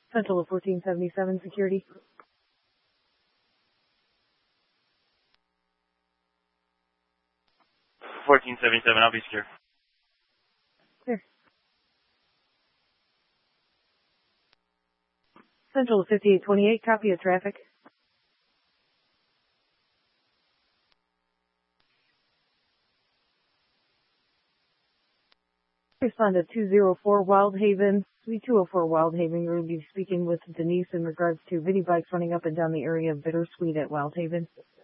Central of 1477 security. I'll be secure. Clear. Central of 5828, copy of traffic. Respond to 204 Wildhaven, Suite 204 Wildhaven. We'll be speaking with Denise in regards to mini bikes running up and down the area of Bittersweet at Wildhaven.